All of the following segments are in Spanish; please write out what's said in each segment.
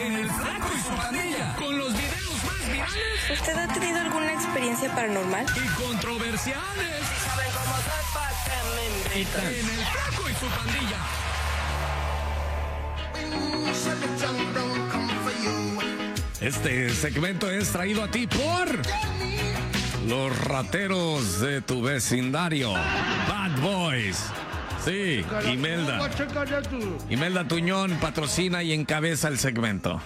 en El Flaco y su Pandilla, con los videos más virales. ¿Usted ha tenido alguna experiencia paranormal? Y controversiales. ¿Saben cómo soy? ¿Pa' qué me invitan? En El Flaco y su Pandilla. Este segmento es traído a ti por los rateros de tu vecindario, Bad Boys. Sí, Imelda Tuñón patrocina y encabeza el segmento.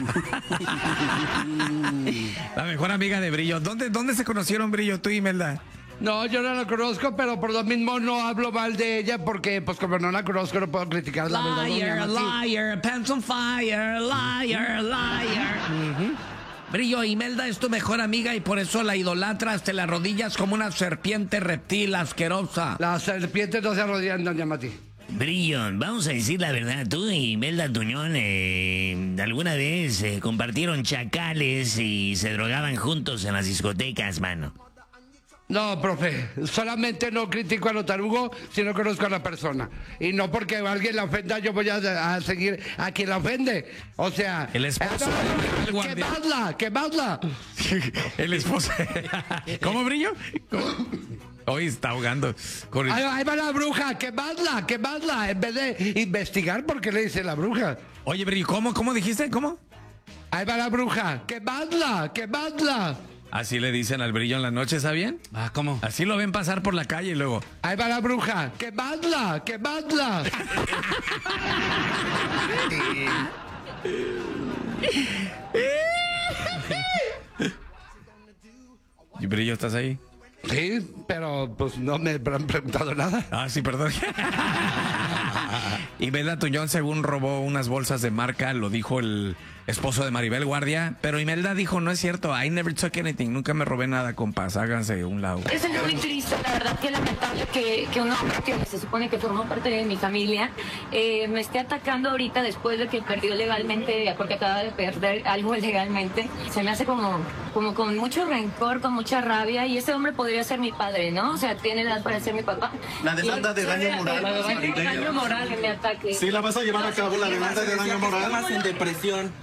La mejor amiga de Brillo. ¿Dónde se conocieron, Brillo, tú y Imelda? No, yo no la conozco, pero por lo mismo no hablo mal de ella porque, pues, como no la conozco, no puedo criticar la verdad. Liar, pants on fire, liar. Brillo, Imelda es tu mejor amiga y por eso la idolatras, te la rodillas como una serpiente reptil asquerosa. Las serpientes no se arrodillan, doña Mati. Brillo, vamos a decir la verdad, tú y Imelda Tuñón alguna vez compartieron chacales y se drogaban juntos en las discotecas, mano. No, profe, solamente no critico a los tarugos si no conozco a la persona. Y no porque alguien la ofenda, yo voy a seguir a quien la ofende. O sea... El esposo. ¡Quemadla! El esposo. ¿Cómo, Brillo? Hoy está ahogando. Ahí va la bruja, quemadla. En vez de investigar, ¿por qué le dice la bruja? Oye, Brillo, ¿cómo dijiste? ¿Cómo? Ahí va la bruja, quemadla. Así le dicen al Brillo en la noche, ¿sabían? ¿Cómo? Así lo ven pasar por la calle y luego... Ahí va la bruja, quemadla. ¿Y Brillo, estás ahí? Sí, pero pues no me han preguntado nada. Ah, sí, perdón. Imelda Tuñón, según robó unas bolsas de marca, lo dijo el esposo de Maribel Guardia, pero Imelda dijo, no es cierto, I never took anything, nunca me robé nada, compas, háganse de un lado. Es muy triste, la verdad que lamentable que un hombre que se supone que formó parte de mi familia me esté atacando ahorita después de que perdió legalmente, porque acaba de perder algo legalmente. Se me hace como con mucho rencor, con mucha rabia, y ese hombre podría ser mi padre, ¿no? O sea, tiene edad para ser mi papá. La demanda de daño moral. Daño moral en mi ataque. Sí, la vas a llevar a cabo, la demanda de daño moral. Más en depresión.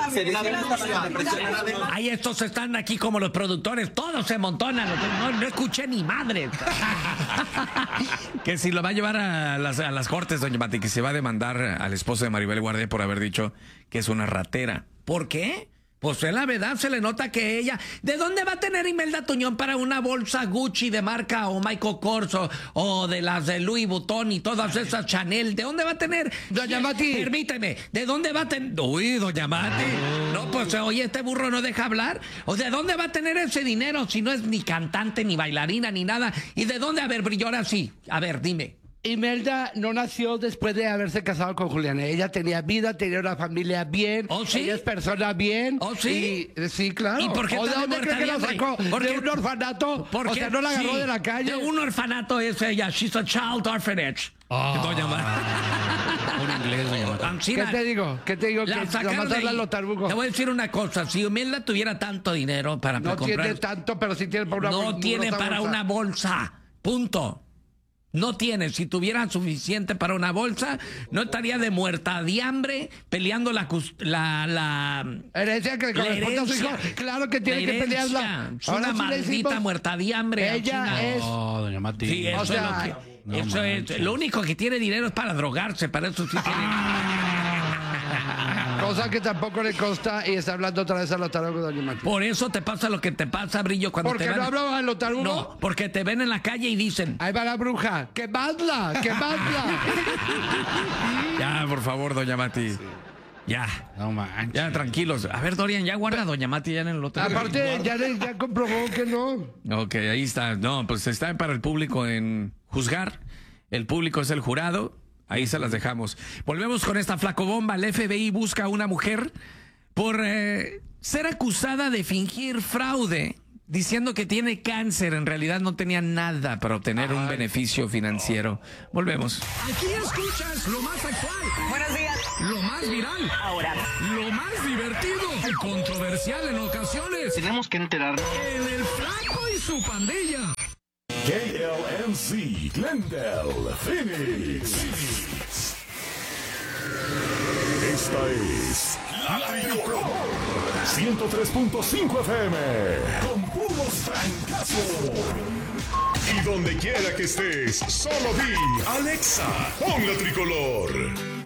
Ay, estos están aquí como los productores, todos se montonan, no escuché ni madre. Que si lo va a llevar a las cortes, doña Mati, que se va a demandar al esposo de Maribel Guardia por haber dicho que es una ratera. ¿Por qué? Pues en la verdad se le nota que ella... ¿De dónde va a tener Imelda Tuñón para una bolsa Gucci de marca o Michael Kors o de las de Louis Vuitton y todas esas Chanel? ¿De dónde va a tener? Doña Mati. Permíteme, ¿de dónde va a tener? Uy, doña Mati. No, pues oye, este burro no deja hablar. ¿O de dónde va a tener ese dinero si no es ni cantante, ni bailarina, ni nada? ¿Y de dónde? A ver, Brillo, ahora sí. A ver, dime. Imelda no nació después de haberse casado con Julián. Ella tenía vida, tenía una familia bien. ¿Oh, sí? Ella es persona bien. ¿Oh, sí? Sí, claro. ¿Y por qué ¿O de está dónde muerta cree que la de hambre? sacó? ¿De un orfanato? O sea, no la agarró de la calle. De un orfanato es ella. She's a child orphanage. Doña Mati. Un inglés, doña Mati. ¿Qué te digo? Que La sacaron de ahí. Te voy a decir una cosa. Si Imelda tuviera tanto dinero para no comprar... tiene tanto, pero sí tiene para una bolsa. No tiene para una bolsa. Punto. No tiene. Si tuviera suficiente para una bolsa, no estaría de muerta de hambre peleando la herencia que le corresponde a su hijo. Claro que tiene que pelearla. Es una maldita muerta de hambre. Ella es... No, doña Mati. Sí, eso, o sea, es lo que... Eso es, lo único que tiene dinero es para drogarse, para eso sí tiene. Cosa que tampoco le consta y está hablando otra vez a los tarugos, doña Mati. Por eso te pasa lo que te pasa, Brillo, cuando ¿Porque te ven... no hablabas a los tarugos? No, porque te ven en la calle y dicen... Ahí va la bruja, quemadla. Ya, por favor, doña Mati. Sí. Ya. No manches. Ya, tranquilos. A ver, Dorian, ya guarda doña Mati ya en el otro. Aparte, ya comprobó que no. Ok, ahí está. No, pues está para el público en juzgar. El público es el jurado. Ahí se las dejamos. Volvemos con esta flacobomba. El FBI busca a una mujer por ser acusada de fingir fraude, diciendo que tiene cáncer. En realidad no tenía nada para obtener un beneficio financiero. Volvemos. Aquí escuchas lo más actual. Buenos días. Lo más viral. Ahora. Lo más divertido. Y controversial en ocasiones. Tenemos que enterarnos. En El Flaco y su Pandilla. KLNC, Glendale, Phoenix. Esta es la 103.5 FM. Con puros francazos. Y donde quiera que estés, solo di Alexa, pon la tricolor.